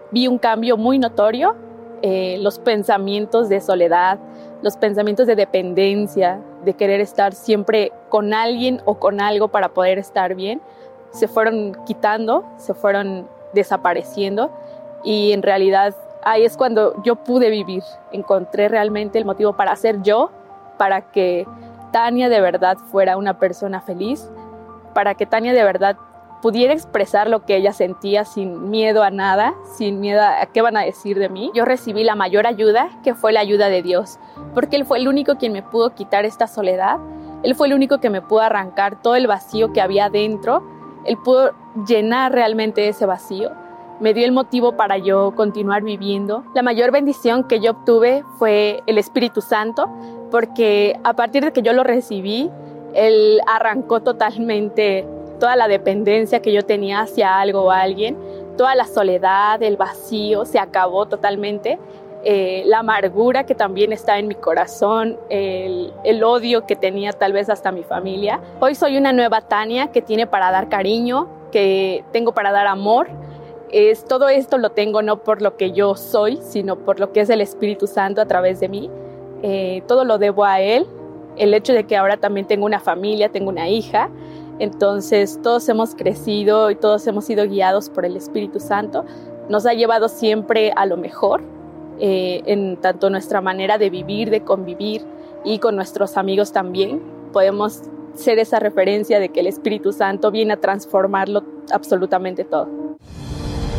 vi un cambio muy notorio, los pensamientos de soledad, los pensamientos de dependencia, de querer estar siempre con alguien o con algo para poder estar bien, se fueron quitando, se fueron desapareciendo y en realidad ahí es cuando yo pude vivir, encontré realmente el motivo para ser yo, para que Tania de verdad fuera una persona feliz, para que Tania de verdad pudiera expresar lo que ella sentía sin miedo a nada, sin miedo a qué van a decir de mí. Yo recibí la mayor ayuda, que fue la ayuda de Dios, porque Él fue el único quien me pudo quitar esta soledad, Él fue el único que me pudo arrancar todo el vacío que había dentro, Él pudo llenar realmente ese vacío, me dio el motivo para yo continuar viviendo. La mayor bendición que yo obtuve fue el Espíritu Santo, porque a partir de que yo lo recibí, Él arrancó totalmente toda la dependencia que yo tenía hacia algo o alguien, toda la soledad, el vacío, se acabó totalmente. La amargura que también está en mi corazón, el odio que tenía tal vez hasta mi familia. Hoy soy una nueva Tania que tiene para dar cariño, que tengo para dar amor. Todo esto lo tengo no por lo que yo soy, sino por lo que es el Espíritu Santo a través de mí. Todo lo debo a Él. El hecho de que ahora también tengo una familia, tengo una hija, entonces todos hemos crecido y todos hemos sido guiados por el Espíritu Santo. Nos ha llevado siempre a lo mejor, en tanto nuestra manera de vivir, de convivir y con nuestros amigos también. Podemos ser esa referencia de que el Espíritu Santo viene a transformarlo absolutamente todo.